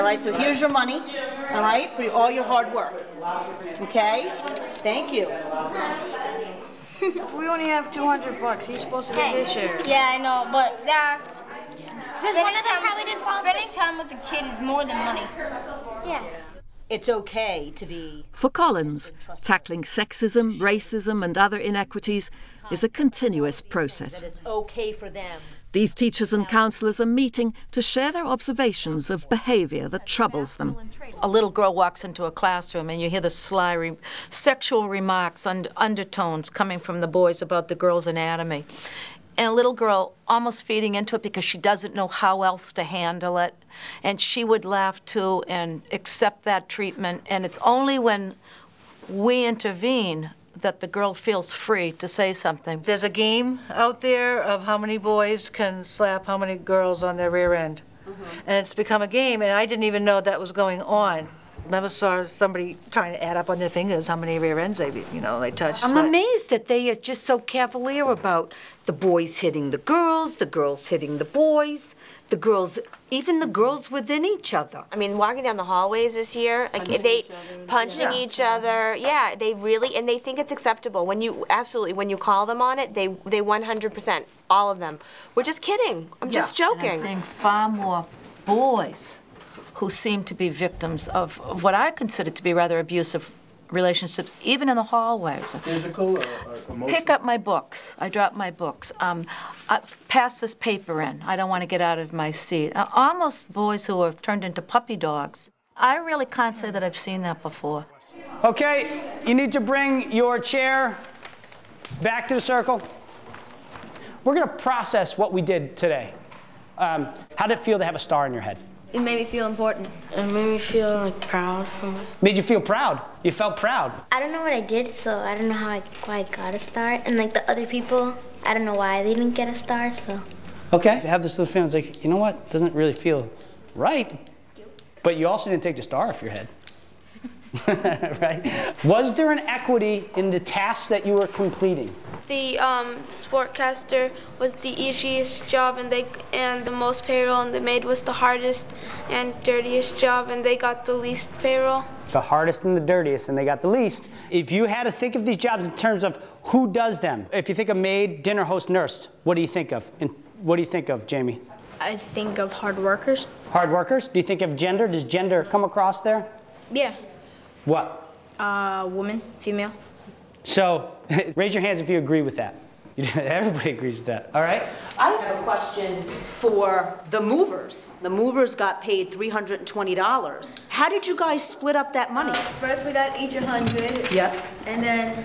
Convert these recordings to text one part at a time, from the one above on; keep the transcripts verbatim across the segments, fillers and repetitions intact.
right, so here's your money, all right, for all your hard work. Okay? Thank you. We only have two hundred bucks. He's supposed to get his share. Yeah, I know, but yeah. Because one of them probably didn't fall asleep. Spending time with the kid is more than money. Yes. It's okay to be... For Collins, tackling sexism, racism and other inequities is a continuous process. That it's okay for them. These teachers and counsellors are meeting to share their observations of behaviour that troubles them. A little girl walks into a classroom and you hear the sly re sexual remarks, und undertones coming from the boys about the girl's anatomy. And a little girl almost feeding into it because she doesn't know how else to handle it. And she would laugh too and accept that treatment. And it's only when we intervene that the girl feels free to say something. There's a game out there of how many boys can slap how many girls on their rear end. Mm-hmm. And it's become a game, and I didn't even know that was going on. Never saw somebody trying to add up on their fingers how many rear ends they, you know, they touched. I'm amazed that they are just so cavalier about the boys hitting the girls, the girls hitting the boys, the girls, even the girls within each other. I mean, walking down the hallways this year, like punching they each punching yeah. each other. Yeah, they really, and they think it's acceptable. When you absolutely, when you call them on it, they they one hundred percent, all of them. We're just kidding. I'm yeah. just joking. And I'm seeing far more boys who seem to be victims of, of what I consider to be rather abusive relationships, even in the hallways. Physical or, or emotional? Pick up my books. I drop my books. Um, I, pass this paper in. I don't want to get out of my seat. Uh, almost boys who have turned into puppy dogs. I really can't say that I've seen that before. Okay, you need to bring your chair back to the circle. We're going to process what we did today. Um, how did it feel to have a star in your head? It made me feel important. It made me feel like proud. Made you feel proud? You felt proud? I don't know what I did, so I don't know how I, why I got a star. And like the other people, I don't know why they didn't get a star, so. Okay, you have this little feeling, it's like, you know what? It doesn't really feel right. But you also didn't take the star off your head. Right? Was there an equity in the tasks that you were completing? The, um, the sportcaster was the easiest job, and they and the most payroll, and the maid was the hardest and dirtiest job, and they got the least payroll. The hardest and the dirtiest, and they got the least. If you had to think of these jobs in terms of who does them, if you think of maid, dinner host, nurse, what do you think of? And what do you think of, Jamie? I think of hard workers. Hard workers? Do you think of gender? Does gender come across there? Yeah. What? Uh, woman, female. So, raise your hands if you agree with that. Everybody agrees with that, all right? I have a question for the movers. The movers got paid three hundred twenty dollars. How did you guys split up that money? Uh, first we got each one hundred. Yep. And then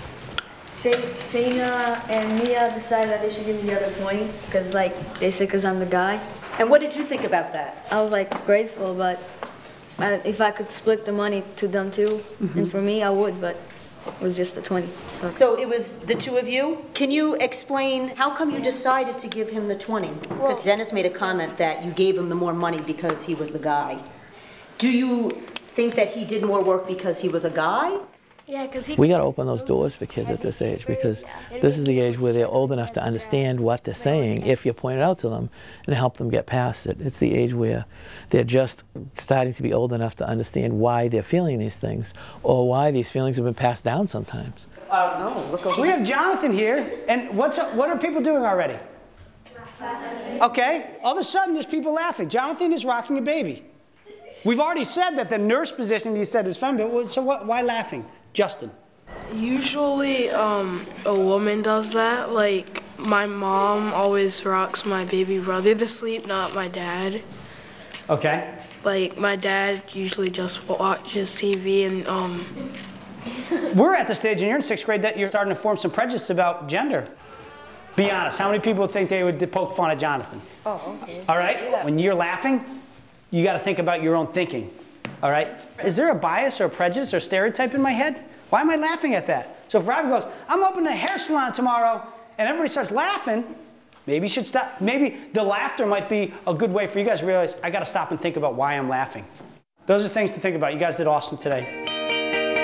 Shayna and Mia decided that they should give me the other twenty, because like, they said because I'm the guy. And what did you think about that? I was like grateful, but I, if I could split the money to them too, mm-hmm. and for me, I would, but it was just the twenty. So. so it was the two of you? Can you explain how come you decided to give him the twenty? Because well, Dennis made a comment that you gave him the more money because he was the guy. Do you think that he did more work because he was a guy? Yeah, because he... We got to open those doors for kids at this age, because this is the age where they're old enough to understand what they're saying if you point it out to them and help them get past it. It's the age where they're just starting to be old enough to understand why they're feeling these things, or why these feelings have been passed down sometimes. Uh, no, look over. We have Jonathan here, and what's up, what are people doing already? Okay, all of a sudden there's people laughing. Jonathan is rocking a baby. We've already said that the nurse position you said is feminine, so what, why laughing? Justin. Usually um, a woman does that. Like, my mom always rocks my baby brother to sleep, not my dad. Okay. Like, my dad usually just watches T V and... Um... We're at the stage, and you're in sixth grade, that you're starting to form some prejudice about gender. Be honest, how many people think they would poke fun at Jonathan? Oh, okay. All right? Yeah. When you're laughing, you got to think about your own thinking. All right? Is there a bias or a prejudice or stereotype in my head? Why am I laughing at that? So if Robbie goes, I'm opening a hair salon tomorrow, and everybody starts laughing, maybe you should stop. Maybe the laughter might be a good way for you guys to realize, I got to stop and think about why I'm laughing. Those are things to think about. You guys did awesome today.